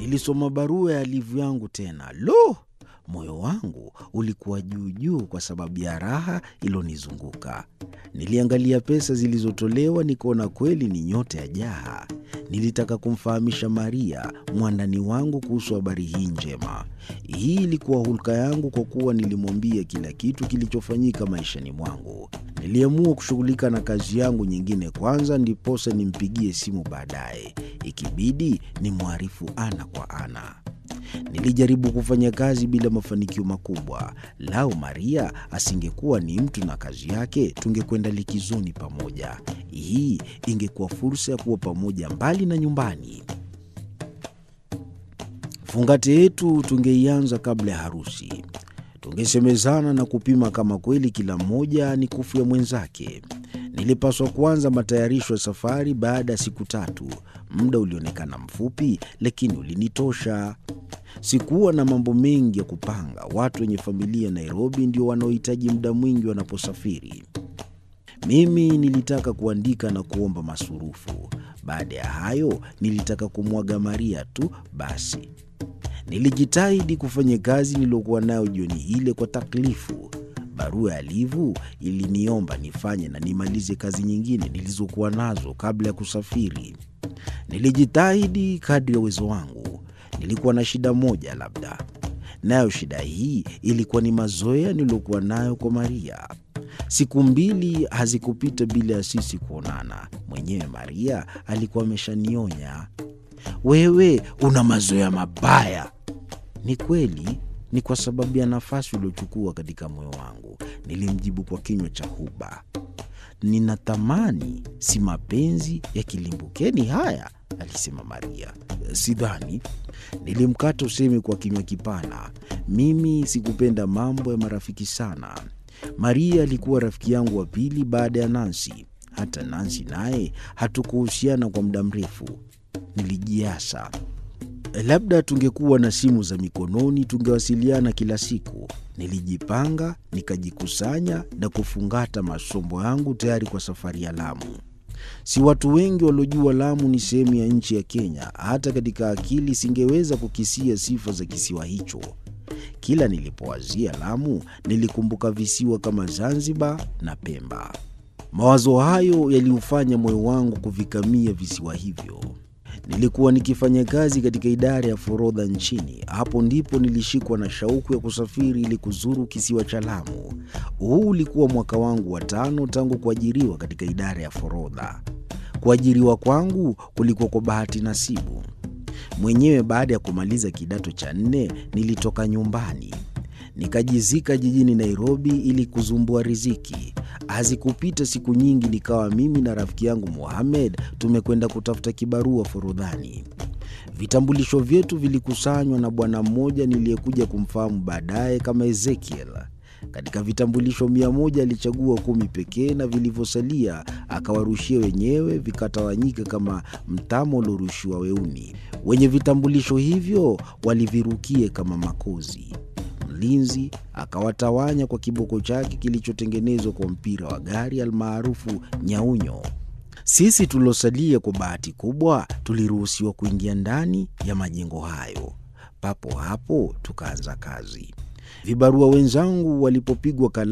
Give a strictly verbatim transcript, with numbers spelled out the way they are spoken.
Nilisoma barua ya Livu yangu tena. Lo! Moyo wangu ulikuwa juu juu kwa sababu ya raha ilonizunguka. Niliangalia pesa zilizotolewa nikaona kweli ni nyota ya jaha. Nilitaka kumfahamisha Maria, mwandani wangu, kuhusu habari hii njema. Hii ilikuwa hulka yangu kwa kuwa nilimwambia kila kitu kilichofanyika maishani mwangu. Niliamua kushughulika na kazi yangu nyingine kwanza, ndiposa nimpigie simu baadaye. Ikibidi nimwarifu ana kwa ana. Nilijaribu kufanya kazi bila mafanikio makubwa. Lao Maria asingekuwa ni mtu na kazi yake, tungekwenda likizoni pamoja. Hii ingekuwa fursa ya kuwa pamoja mbali na nyumbani. Fungate yetu tungeianza kabla ya harusi. Tungesemezana na kupima kama kweli kila mmoja ni kufu ya mwenzake. Nilipaswa kuanza matayarisho ya safari baada ya siku tatu. Muda ulionekana mfupi, lakini ulinitosha. Sikuwa na mambo mengi ya kupanga. Watu wenye familia Nairobi ndio wanaohitaji muda mwingi wanaposafiri. Mimi nilitaka kuandika na kuomba masurufu. Baada ya hayo, nilitaka kumwaga Maria tu basi. Nilijitahidi kufanya kazi niliyokuwa nayo jioni ile kwa taklifu. Barua ya Livu iliniomba nifanye na nimalize kazi nyingine nilizokuwa nazo kabla ya kusafiri. Nilijitahidi kadri ya uwezo wangu. Nilikuwa na shida moja labda. Nayo shida hii ilikuwa ni mazoea niliyokuwa nayo kwa Maria. Siku mbili hazikupita bila ya sisi kuonana. Mwenyewe Maria alikuwa ameshanionya, "Wewe una mazoea mabaya." Ni kweli, ni kwa sababu ya nafasi uliochukua katika moyo wangu. Nilimjibu kwa kinywa cha huba. "Ninatamani, si mapenzi ya kilimbukeni haya," alisema Maria. "Sidhani." Nilimkata usemi kwa kinywa kipana. Mimi sikupenda mambo ya marafiki sana. Maria alikuwa rafiki yangu wa pili baada ya Nancy. Hata Nancy naye hatukuhusiana kwa muda mrefu. Nilijiasa, labda tungekuwa na simu za mikononi tungewasiliana kila siku. Nilijipanga, nikajikusanya na kufungata masombo yangu tayari kwa safari ya Lamu. Si watu wengi waliojua Lamu ni sehemu ya nchi ya Kenya. Hata katika akili singeweza kukisia sifa za kisiwa hicho. Kila nilipowazia Lamu, nilikumbuka visiwa kama Zanzibar na Pemba. Mawazo hayo yaliufanya moyo wangu kuvikamia visiwa hivyo. Nilikuwa nikifanya kazi katika idara ya forodha nchini. Hapo ndipo nilishikwa na shauku ya kusafiri ili kuzuru kisiwa cha Lamu. Huu ulikuwa mwaka wangu wa tano tangu kuajiriwa katika idara ya forodha. Kuajiriwa kwangu kulikuwa kwa bahati nasibu. Mwenyewe baada ya kumaliza kidato cha nne, nilitoka nyumbani. Nikajizika jijini Nairobi ili kuzumbua riziki. Hazikupita siku nyingi nikawa mimi na rafiki yangu Mohamed tumekwenda kutafuta kibarua forodhani. Vitambulisho vyetu vilikusanywa na bwana mmoja niliyekuja kumfahamu baadaye kama Ezekiel. Katika vitambulisho mia moja alichagua kumi pekee na vilivyosalia akawarushia wenyewe, vikatawanyika kama mtamo uliorushiwa weuni. Wenye vitambulisho hivyo walivirukie kama makozi. Mlinzi akawatawanya kwa kiboko chake kilichotengenezwa kwa mpira wa gari almaarufu nyaunyo. Sisi tulosalia kwa bahati kubwa tuliruhusiwa kuingia ndani ya majengo hayo. Papo hapo tukaanza kazi. Vibarua wenzangu walipopigwa kalamu